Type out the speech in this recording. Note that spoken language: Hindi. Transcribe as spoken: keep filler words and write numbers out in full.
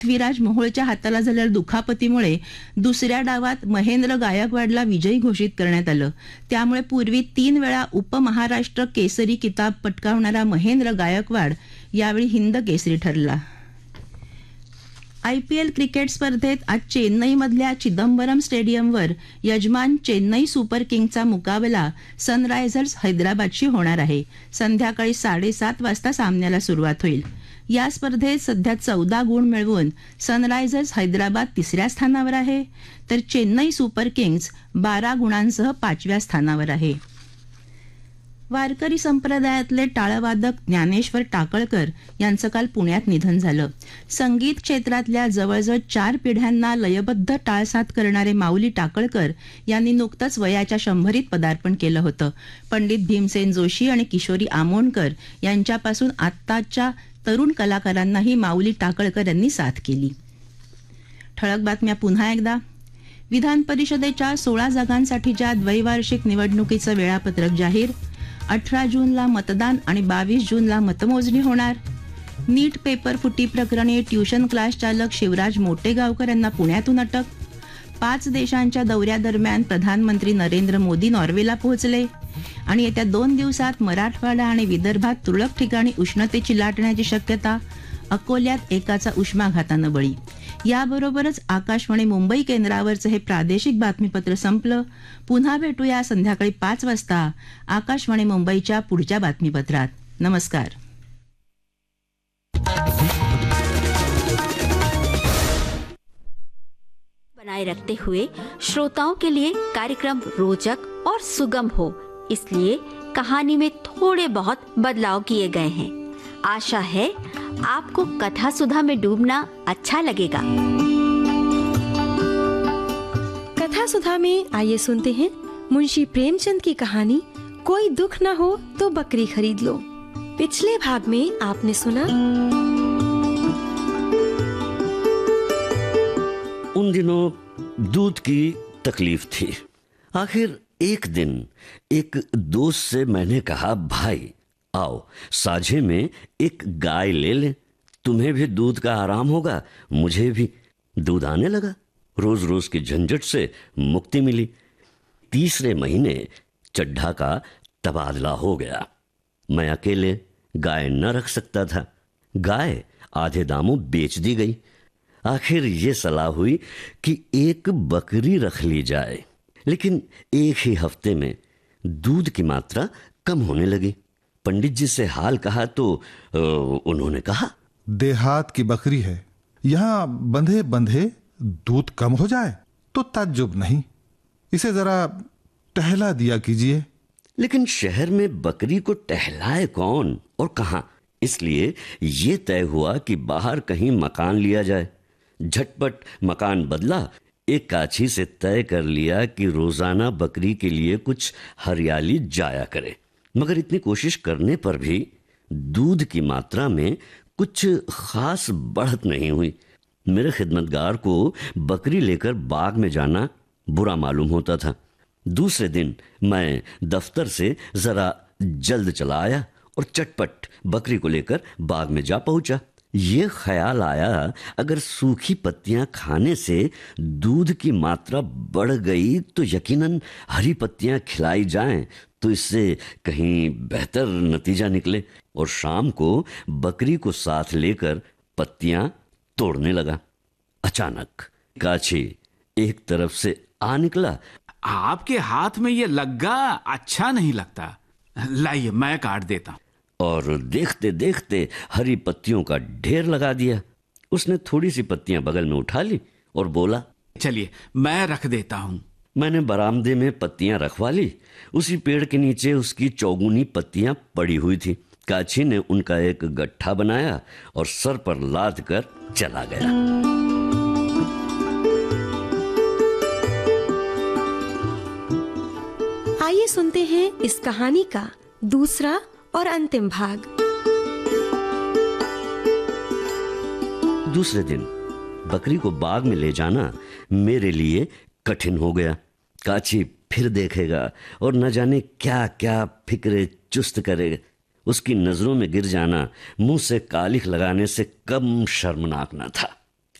पृथ्वीराज मोहोळच्या हाताला झालेल्या दुखापतीमुळे दुसऱ्या डावात महेंद्र गायकवाडला विजयी घोषित करण्यात आलं. त्यामुळे पूर्वी तीन वेळा उपमहाराष्ट्र केसरी किताब पटकावणारा महेंद्र गायकवाड यावेळी हिंद केसरी ठरला. आयपीएल क्रिकेट स्पर्धेत आज चेन्नईमधल्या चिदंबरम स्टेडियमवर यजमान चेन्नई सुपर किंग्सचा मुकाबला सनरायझर्स हैदराबादशी होणार आहे. संध्याकाळी साडेसात वाजता सामन्याला सुरुवात होईल. या स्पर्धेत सध्या चौदा गुण मिळवून सनरायझर्स हैदराबाद तिसऱ्या स्थानावर आहे, तर चेन्नई सुपर किंग्स बारा गुणांसह पाचव्या स्थानावर आहे. वारकरी संप्रदायातले टाळवादक ज्ञानेश्वर टाकळकर यांचं काल पुण्यात निधन झालं. संगीत क्षेत्रातल्या जवळजवळ चार पिढ्यांना लयबद्ध टाळसाद करणारे माऊली टाकळकर यांनी नुकतंच वयाच्या शंभरीत पदार्पण केलं होतं. पंडित भीमसेन जोशी आणि किशोरी आमोणकर यांच्यापासून आत्ताच्या तरुण कलाकारांनाही माऊली टाकळकर यांनी साथ केली. ठळक बातम्या पुन्हा एकदा. विधान परिषदेच्या सोळा जागांसाठीच्या द्वैवार्षिक निवडणुकीचं वेळापत्रक जाहीर. अठरा जूनला मतदान आणि बावीस जूनला मतमोजणी होणार. नीट पेपर फुटी प्रकरणी ट्युशन क्लास चालक शिवराज मोटेगावकर यांना पुण्यातून अटक. पाच देशांच्या दौऱ्यादरम्यान प्रधानमंत्री नरेंद्र मोदी नॉर्वेला पोहोचले. आणि येत्या दोन दिवसात मराठवाडा आणि विदर्भात तुरळक ठिकाणी उष्णतेची लाट येण्याची शक्यता. अकोल्यात एकाचा उष्माघातानं बळी. याबरोबरच आकाशवाणी मुंबई केंद्रावरचं हे प्रादेशिक बातमीपत्र संपलं. पुन्हा भेटूया संध्याकाळी पाच वाजता आकाशवाणी मुंबईच्या पुढच्या बातमीपत्रात. नमस्कार. बनाए रखते हुए श्रोताओं के लिए कार्यक्रम रोचक और सुगम हो, इसलिए कहानी में थोड़े बहुत बदलाव किए गए हैं. आशा है आपको कथा सुधा में डूबना अच्छा लगेगा. कथा सुधा में आइए सुनते हैं मुंशी प्रेमचंद की कहानी कोई दुख न हो तो बकरी खरीद लो. पिछले भाग में आपने सुना उन दिनों दूध की तकलीफ थी. आखिर एक दिन एक दोस्त से मैंने कहा, भाई आओ साझे में एक गाय ले लें, तुम्हें भी दूध का आराम होगा, मुझे भी. दूध आने लगा. रोज रोज की झंझट से मुक्ति मिली. तीसरे महीने चड्ढा का तबादला हो गया. मैं अकेले गाय न रख सकता था. गाय आधे दामों बेच दी गई. आखिर ये सलाह हुई कि एक बकरी रख ली जाए. लेकिन एक ही हफ्ते में दूध की मात्रा कम होने लगी. पंडित जी से हाल कहा तो उन्होंने कहा, देहात की बकरी है, यहाँ बंधे बंधे दूध कम हो जाए तो ताज्जुब नहीं, इसे जरा टहला दिया कीजिए. लेकिन शहर में बकरी को टहलाए कौन और कहां? इसलिए ये तय हुआ कि बाहर कहीं मकान लिया जाए. झटपट मकान बदला. एक काछी से तय कर लिया कि रोजाना बकरी के लिए कुछ हरियाली जाया करे. मगर इतनी कोशिश करने पर भी दूध की मात्रा में कुछ खास बढ़त नहीं हुई. मेरे खिदमतगार को बकरी लेकर बाग में जाना बुरा मालूम होता था. दूसरे दिन मैं दफ्तर से जरा जल्द चला आया और चटपट बकरी को लेकर बाग में जा पहुंचा. ये ख्याल आया, अगर सूखी पत्तियां खाने से दूध की मात्रा बढ़ गई तो यकीनन हरी पत्तियां खिलाई जाएं तो इससे कहीं बेहतर नतीजा निकले. और शाम को बकरी को साथ लेकर पत्तियां तोड़ने लगा. अचानक काछी एक तरफ से आ निकला. आपके हाथ में ये लग्गा अच्छा नहीं लगता, लाइए मैं काट देता. और देखते देखते हरी पत्तियों का ढेर लगा दिया. उसने थोड़ी सी पत्तियां बगल में उठा ली और बोला, चलिए मैं रख देता हूं. मैंने बरामदे में पत्तियां रखवा ली. उसी पेड़ के नीचे उसकी चौगुनी पत्तियां पड़ी हुई थी. काछी ने उनका एक गट्ठा बनाया और सर पर लाद कर चला गया. आइए सुनते हैं इस कहानी का दूसरा और अंतिम भाग. दूसरे दिन बकरी को बाग में ले जाना मेरे लिए कठिन हो गया. काछी फिर देखेगा और न जाने क्या क्या फिक्रे चुस्त करेगा. उसकी नजरों में गिर जाना मुंह से कालिख लगाने से कम शर्मनाक न था.